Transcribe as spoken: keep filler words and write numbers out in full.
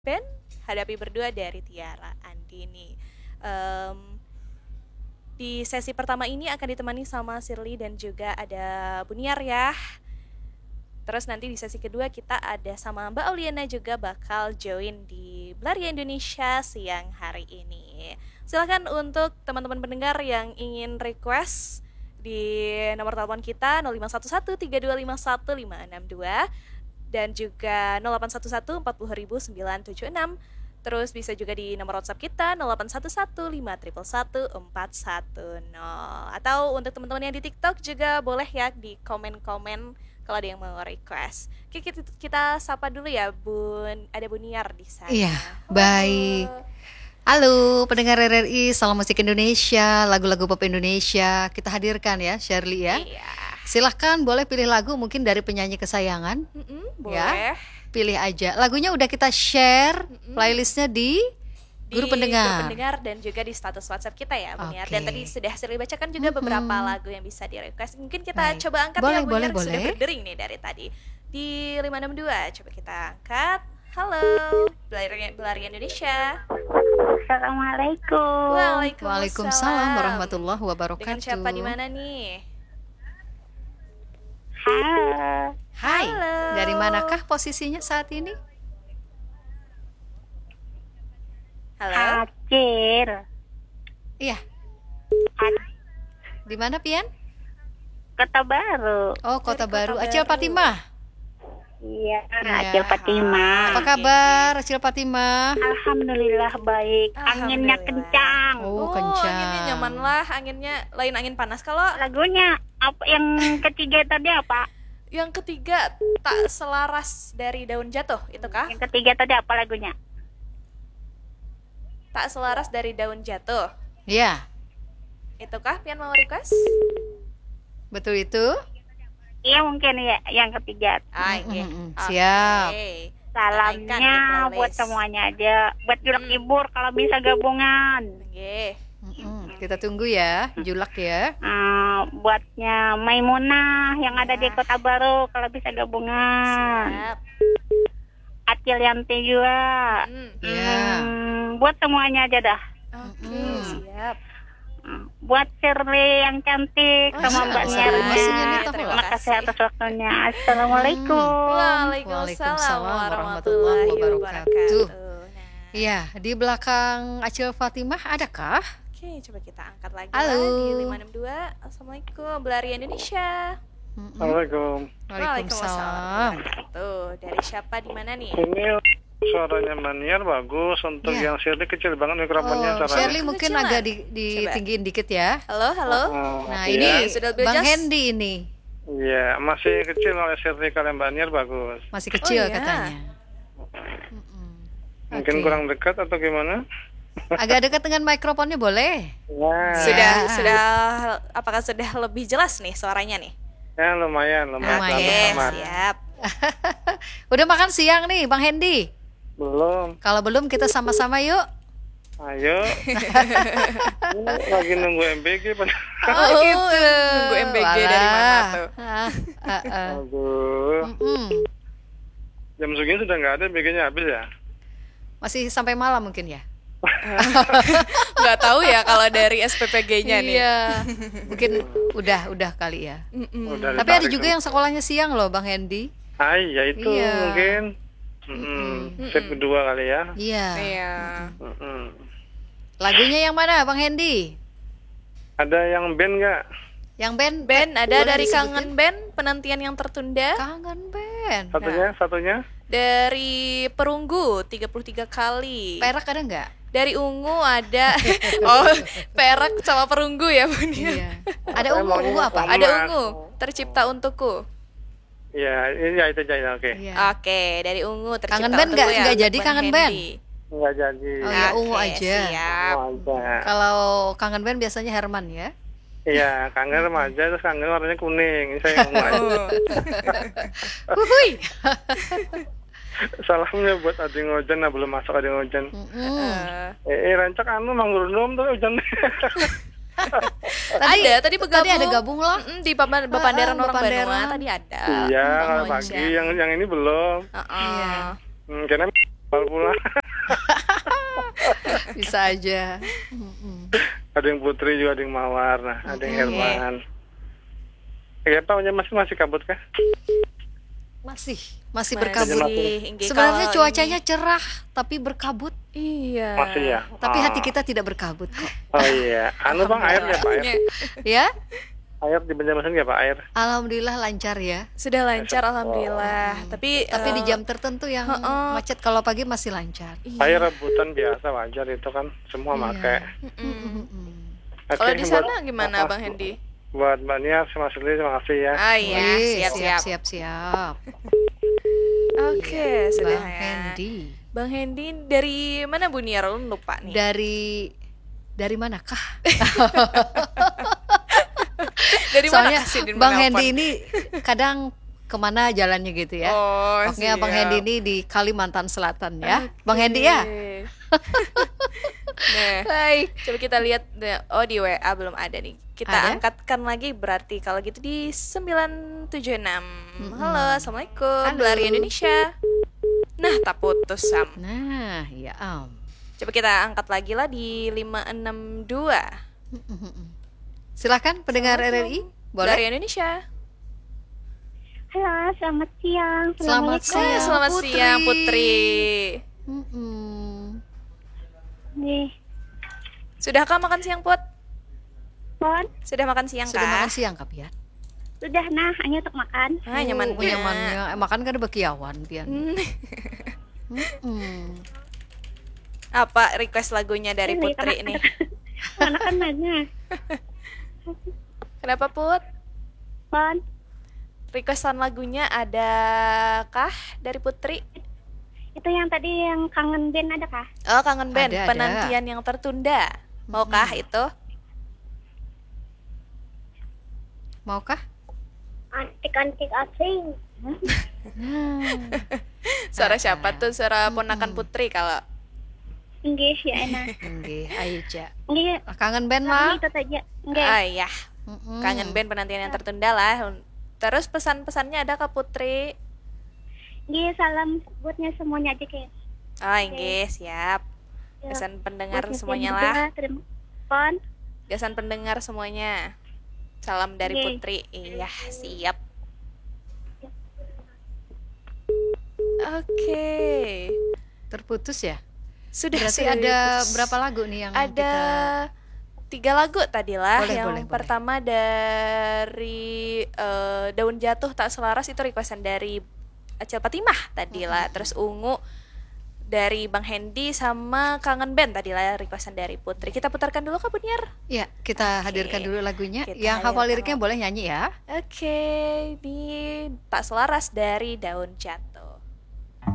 Ben, Hadapi Berdua dari Tiara Andini. Em, di sesi pertama ini akan ditemani sama Shirley dan juga ada Buniar ya. Terus nanti di sesi kedua kita ada sama Mbak Auliana juga bakal join di Belaria Indonesia siang hari ini. Silahkan untuk teman-teman pendengar yang ingin request di nomor telepon kita nol lima satu satu tiga dua lima satu lima enam dua dan juga nol delapan satu satu empat nol sembilan tujuh enam. Terus bisa juga di nomor WhatsApp kita nol delapan satu satu lima satu satu empat satu nol. Atau untuk teman-teman yang di TikTok juga boleh ya di komen-komen kalau ada yang mau request. Oke, kita, kita sapa dulu ya Bun, ada Buniar di sana. Iya, baik. Halo pendengar R R I, salam musik Indonesia, lagu-lagu pop Indonesia. Kita hadirkan ya Shirley ya. Iya. Silahkan boleh pilih lagu mungkin dari penyanyi kesayangan. Mm-mm, Ya. boleh. Pilih aja. Lagunya udah kita share Mm-mm. playlistnya di Di Guru Pendengar. Guru Pendengar dan juga di status WhatsApp kita ya Buniar. Oke. Dan tadi sudah Shirley bacakan juga Mhm. beberapa lagu yang bisa di request. Mungkin kita Baik. coba angkat Boleh, ya Buniar, boleh, sudah boleh. berdering nih dari tadi. Di lima enam dua coba kita angkat. Halo, Belaria, Belaria Indonesia. Assalamualaikum. Waalaikumsalam. Waalaikumsalam warahmatullahi wabarakatuh. Dengan siapa di mana nih? Halo. Hai. Halo. Dari manakah posisinya saat ini? Halo. Acil. Iya. Ac- Di mana Pian? Kota Baru. Oh, Kota Dari Baru. Kota Acil Baru. Fatimah. Iya, Iya. Acil Fatimah. Apa kabar Acil Fatimah? Alhamdulillah baik. Anginnya Alhamdulillah. kencang. Oh, kencang. Anginnya nyaman lah, anginnya lain angin panas. Kalau Lagunya apa yang ketiga tadi apa? yang ketiga tak selaras dari daun jatuh, itu kah? Yang ketiga tadi apa lagunya? Tak selaras dari daun jatuh, Iya, itu kah? Pian mau request? betul itu. Iya mungkin ya yang ketiga. Ah, Mm, iya. mm, mm. Oke. Siap. Salamnya Taikkan di buat playlist. semuanya aja. Buat julak Hmm. ibur kalau bisa gabungan. Oke. Mm-mm. Kita tunggu ya, julak ya. Eh, buatnya Maimunah yang ada di Ya. Kota Baru kalau bisa gabungan. Siap. Acil Yanti juga. Hmm. Ya. Hmm, buat semuanya aja dah. Oke, Mm. siap. Hmm, buat Shirley yang cantik Oh, sama iya. Mbak Sama masih Niernya. nyanyi terima Terima kasih kasih. atas waktunya. Assalamualaikum. Waalaikumsalam Waalaikumsalam warahmatullahi warahmatullahi wabarakatuh. wabarakatuh. Nah, Iya, di belakang Acil Fatimah adakah? oke, coba kita angkat lagi Halo. lah di lima enam dua. Assalamualaikum, Belaria Indonesia. Mm-mm. Assalamualaikum. Waalaikumsalam. Tuh, dari siapa di mana nih? Ini suaranya Maniar bagus. Untuk Ya. yang Shirley kecil banget mikrofonnya Oh, suaranya. Shirley mungkin Kecilan. agak di, ditinggiin dikit ya. Halo, halo. Oh, Nah, iya. ini Sudah lebih Bang jelas? Hendy ini Iya, masih kecil oleh Shirley. Kalau Mbak Niar bagus. masih kecil Oh, iya. katanya. Mm-mm. Mungkin Oke. kurang dekat atau gimana? Agak dekat dengan mikrofonnya boleh. Nah, Sudah, Ya. sudah. Apakah sudah lebih jelas nih suaranya nih? ya lumayan, lumayan. Lumayan. Oke, Selamat. siap. Udah makan siang nih Bang Hendy? Belum. Kalau belum kita sama-sama yuk. Ayo. Ini lagi nunggu M B G. Pak. Oh, gitu. nunggu M B G dari mana Walah. tuh? Ah, ah, ah. Aduh. Mm-mm. Jam segini sudah nggak ada M B G-nya habis ya? Masih sampai malam mungkin ya? Nggak tahu ya kalau dari S P P G-nya nih. Iya. Mungkin udah udah kali ya. Mm-mm. Udah Tapi ada ditarik juga tuh. yang sekolahnya siang loh Bang Hendy. Ah, iya itu Iya. mungkin. Mm-mm. Shift kedua kali ya. Iya. Iya. Mm-mm. Lagunya yang mana Bang Hendy? Ada yang band nggak? Yang band Band ada boleh dari disebutin? Kangen Band penantian yang tertunda, Kangen band. Satunya, satunya. dari Perunggu tiga puluh tiga kali. Perak ada nggak? Dari Ungu ada. Oh, Perak sama Perunggu ya, Bun. Iya. Ada Saya ungu maunya ungu apa? sama. Ada Ungu, tercipta untukku. Iya, ini ya itu aja. Oke. Iya. Oke, dari Ungu tercipta Kangen Band untukku nggak- ya, nggak untuk jadi Bang Kangen Hendy. Band? Nggak jadi. Oh ya, ungu Oke, aja. Siap. Oh, aja. Kalau kangen band biasanya Herman ya. Iya, kangen remaja terus kangen warnanya kuning. Ini saya ungu aja. Oh. Huhui. Salamnya buat Adi Ngojan, nah belum masuk Adi Ngojan. Mm-mm. Eh, Eh, eh rancak anu manggurundum tuh hujan. Tadi- ada tadi bergabung. tadi ada gabung loh. Mm-mm, di Papan- Bepanderan Ah, orang Bepanderan. Banua tadi ada. Iya, Bang pagi Ojan. yang yang ini belum. Uh-uh. Iya. Hmm, karena Hafal pula. Bisa aja. Mm-mm. Ada yang Putri juga, ada yang Mawar, nah ada yang Herman. Ya Pak, masih masih kabut kah? Masih, masih Masih, berkabut. Inge, Sebenarnya kalau cuacanya ini- cerah, tapi berkabut. Iya. Masih ya. Tapi Oh. hati kita tidak berkabut kok. Oh iya. Anu Bang, air ya Pak? Air, Ya, air di Banjarmasin nggak Pak? Air? alhamdulillah lancar ya. Sudah lancar alhamdulillah. Tapi Tapi di eh, jam tertentu yang heeh. macet, kalau pagi masih lancar. Air rebutan biasa, wajar itu kan. Semua Iya. pakai. mm-mm. Mm-mm. Kalau Oke, di buat- sana gimana Bang Hendy? Buat Mbak Nia sama Sili, terima kasih ya. Ah iya, Wih, siap siap. siap, siap. Oke, sudah Bang ya. Hendy. Bang Hendy dari mana Bu Niar? Lu lupa nih. Dari dari manakah? dari mana Soalnya kasih di Bang menelpon? Hendy ini kadang kemana jalannya gitu ya. Oh, Pokoknya Bang siap. Hendy ini di Kalimantan Selatan ya. Bang Hendy ya. Oke. Nah, Baik. coba kita lihat. Oh, di W A belum ada nih. Kita Ada? angkatkan lagi berarti kalau gitu di sembilan tujuh enam. Mm-mm. Halo, Assalamualaikum. Halo. Belari Indonesia. Nah, tak putus Sam. Nah, ya am. Coba kita angkat lagi lah di lima enam dua. Silakan pendengar R R I, Belari boleh. Indonesia. Halo, selamat siang. Selamat Assalamualaikum. siang. Eh, selamat Putri. siang Putri. Mm-mm. Nih, Sudahkah makan siang Put? Pon, Sudah makan siang Sudah kah? makan siang kah Pian? sudah nah, hanya untuk makan. Ah, nyaman. Oh, nyamannya. Eh, makan kan bekiawan Pian. Hmm. Mm-mm. Apa request lagunya dari Ini, Putri karena- nih? Karena kan nanya. Kenapa Put? Pon, Requestan lagunya adakah dari Putri? itu yang tadi yang kangen band ada kah? Oh, kangen band, Ada, ada. penantian yang tertunda. Maukah itu? Maukah? Antik-antik asing. Suara siapa tuh? Suara ponakan Putri kalau. Enggak ya enak. Nggih, ayo Ja. Enggak, Kangen band nah, lah. itu saja. Enggak. Ah iya, Mm-mm. kangen band penantian yang tertunda lah. Terus pesan-pesannya ada ke Putri? Enggak, salam buatnya semuanya aja kayak. Oh, inggih, siap. Ya, Pesan pendengar buatnya semuanya band lah. juga, terima. Pon, Gasan pendengar semuanya. Salam dari Yeay. Putri. Iya, siap. Oke. Terputus ya? Sudah Berarti sudah ada diputus. berapa lagu nih yang Ada kita tiga lagu tadi lah. Boleh, Yang boleh, boleh. pertama dari eh, Daun Jatuh Tak Selaras, itu requestan dari Acil Fatimah tadi lah. Terus Ungu dari Bang Hendy, sama Kangen Band tadi lah requestan dari Putri. Kita putarkan dulu Kak Buniar. Ya, kita Oke. hadirkan dulu lagunya. Kita Yang hafal hadirkan liriknya boleh nyanyi ya. Oke, ini Tak Selaras dari Daun Jatuh.